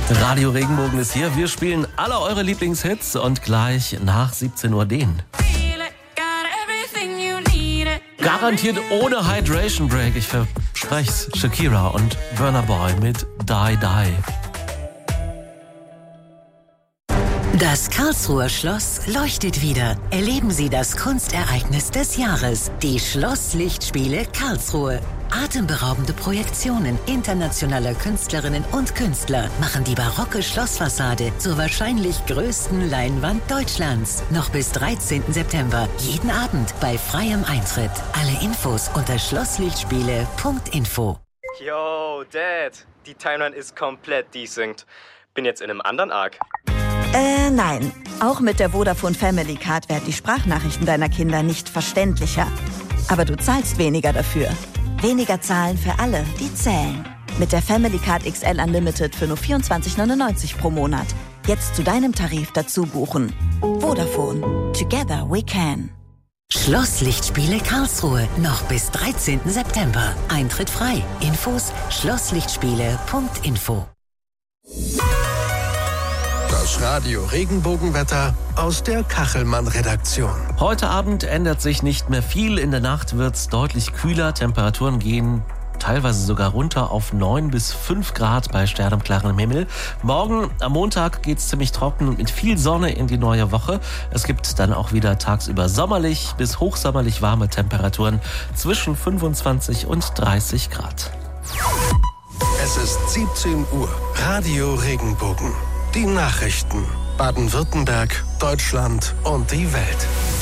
Radio Regenbogen ist hier. Wir spielen alle eure Lieblingshits und gleich nach 17 Uhr den. Garantiert ohne Hydration Break, ich versprech's. Shakira und Burna Boy mit Die Die. Das Karlsruher Schloss leuchtet wieder. Erleben Sie das Kunstereignis des Jahres, die Schlosslichtspiele Karlsruhe. Atemberaubende Projektionen internationaler Künstlerinnen und Künstler machen die barocke Schlossfassade zur wahrscheinlich größten Leinwand Deutschlands. Noch bis 13. September, jeden Abend bei freiem Eintritt. Alle Infos unter schlosslichtspiele.info. Yo, Dad, die Timeline ist komplett desynced. Bin jetzt in einem anderen Arc. Nein. Auch mit der Vodafone Family Card werden die Sprachnachrichten deiner Kinder nicht verständlicher. Aber du zahlst weniger dafür. Weniger zahlen für alle, die zählen. Mit der Family Card XL Unlimited für nur 24,99 pro Monat. Jetzt zu deinem Tarif dazu buchen. Vodafone. Together we can. Schlosslichtspiele Karlsruhe. Noch bis 13. September. Eintritt frei. Infos schlosslichtspiele.info. Das Radio Regenbogenwetter aus der Kachelmann-Redaktion. Heute Abend ändert sich nicht mehr viel. In der Nacht wird's deutlich kühler. Temperaturen gehen teilweise sogar runter auf 9 bis 5 Grad bei sternenklarem Himmel. Morgen am Montag geht's ziemlich trocken und mit viel Sonne in die neue Woche. Es gibt dann auch wieder tagsüber sommerlich bis hochsommerlich warme Temperaturen zwischen 25 und 30 Grad. Es ist 17 Uhr. Radio Regenbogen. Die Nachrichten. Baden-Württemberg, Deutschland und die Welt.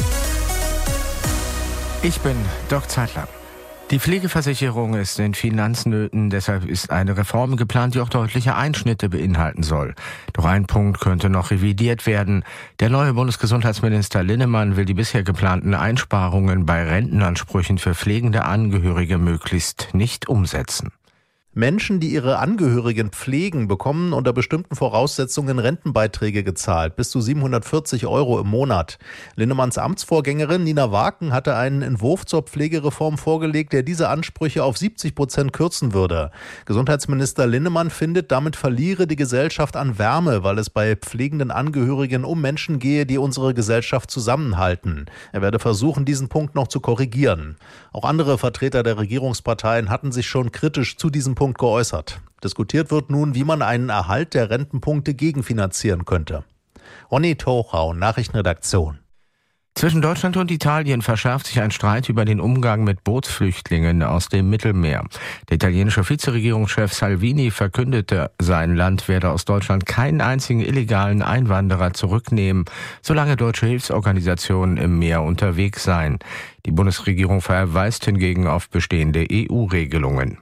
Ich bin Doc Zeitler. Die Pflegeversicherung ist in Finanznöten, deshalb ist eine Reform geplant, die auch deutliche Einschnitte beinhalten soll. Doch ein Punkt könnte noch revidiert werden. Der neue Bundesgesundheitsminister Linnemann will die bisher geplanten Einsparungen bei Rentenansprüchen für pflegende Angehörige möglichst nicht umsetzen. Menschen, die ihre Angehörigen pflegen, bekommen unter bestimmten Voraussetzungen Rentenbeiträge gezahlt, bis zu 740 € im Monat. Linnemanns Amtsvorgängerin Nina Waken hatte einen Entwurf zur Pflegereform vorgelegt, der diese Ansprüche auf 70% kürzen würde. Gesundheitsminister Linnemann findet, damit verliere die Gesellschaft an Wärme, weil es bei pflegenden Angehörigen um Menschen gehe, die unsere Gesellschaft zusammenhalten. Er werde versuchen, diesen Punkt noch zu korrigieren. Auch andere Vertreter der Regierungsparteien hatten sich schon kritisch zu diesem Punkt geäußert. Diskutiert wird nun, wie man einen Erhalt der Rentenpunkte gegenfinanzieren könnte. Ronny Tochau, Nachrichtenredaktion. Zwischen Deutschland und Italien verschärft sich ein Streit über den Umgang mit Bootsflüchtlingen aus dem Mittelmeer. Der italienische Vizeregierungschef Salvini verkündete, sein Land werde aus Deutschland keinen einzigen illegalen Einwanderer zurücknehmen, solange deutsche Hilfsorganisationen im Meer unterwegs seien. Die Bundesregierung verweist hingegen auf bestehende EU-Regelungen.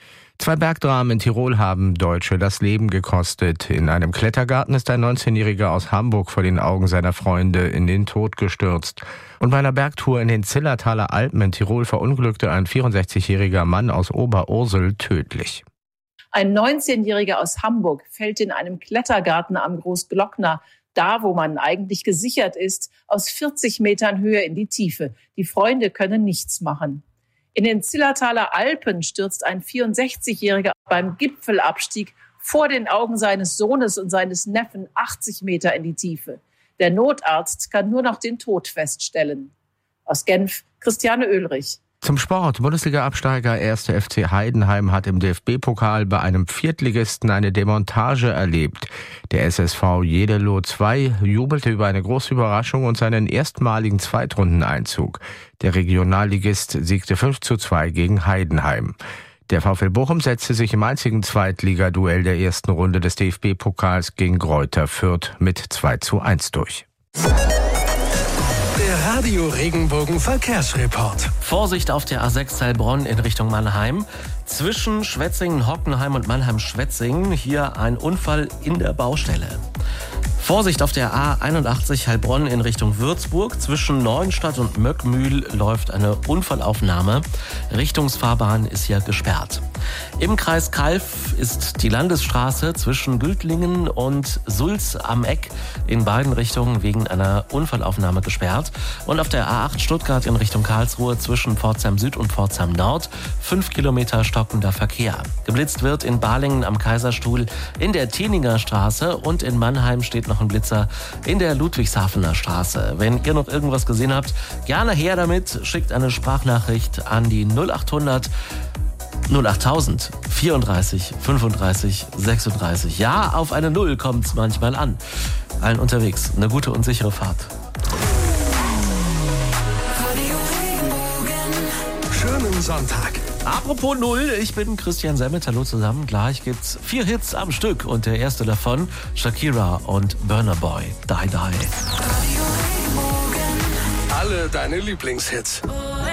2 Bergdramen in Tirol haben Deutsche das Leben gekostet. In einem Klettergarten ist ein 19-Jähriger aus Hamburg vor den Augen seiner Freunde in den Tod gestürzt. Und bei einer Bergtour in den Zillertaler Alpen in Tirol verunglückte ein 64-jähriger Mann aus Oberursel tödlich. Ein 19-Jähriger aus Hamburg fällt in einem Klettergarten am Großglockner, da wo man eigentlich gesichert ist, aus 40 Metern Höhe in die Tiefe. Die Freunde können nichts machen. In den Zillertaler Alpen stürzt ein 64-Jähriger beim Gipfelabstieg vor den Augen seines Sohnes und seines Neffen 80 Meter in die Tiefe. Der Notarzt kann nur noch den Tod feststellen. Aus Genf, Christiane Oehlrich. Zum Sport. Bundesliga-Absteiger 1. FC Heidenheim hat im DFB-Pokal bei einem Viertligisten eine Demontage erlebt. Der SSV Jeddelo II jubelte über eine große Überraschung und seinen erstmaligen Zweitrundeneinzug. Der Regionalligist siegte 5:2 gegen Heidenheim. Der VfL Bochum setzte sich im einzigen Zweitligaduell der ersten Runde des DFB-Pokals gegen Greuther Fürth mit 2:1 durch. Der Radio Regenbogen Verkehrsreport. Vorsicht auf der A6 Heilbronn in Richtung Mannheim. Zwischen Schwetzingen, Hockenheim und Mannheim-Schwetzingen hier ein Unfall in der Baustelle. Vorsicht auf der A81 Heilbronn in Richtung Würzburg. Zwischen Neuenstadt und Möckmühl läuft eine Unfallaufnahme. Richtungsfahrbahn ist hier gesperrt. Im Kreis Calw ist die Landesstraße zwischen Gültlingen und Sulz am Eck in beiden Richtungen wegen einer Unfallaufnahme gesperrt. Und auf der A8 Stuttgart in Richtung Karlsruhe zwischen Pforzheim Süd und Pforzheim Nord 5 Kilometer stockender Verkehr. Geblitzt wird in Balingen am Kaiserstuhl, in der Teninger Straße und in Mannheim steht noch ein Blitzer in der Ludwigshafener Straße. Wenn ihr noch irgendwas gesehen habt, gerne her damit. Schickt eine Sprachnachricht an die 0800 08000 34 35 36. Ja, auf eine Null kommt's manchmal an. Allen unterwegs eine gute und sichere Fahrt. Schönen Sonntag. Apropos Null, ich bin Christian Semmet, hallo zusammen. Gleich gibt's 4 Hits am Stück und der erste davon, Shakira und Burna Boy, Die Die. Alle deine Lieblingshits. Oh,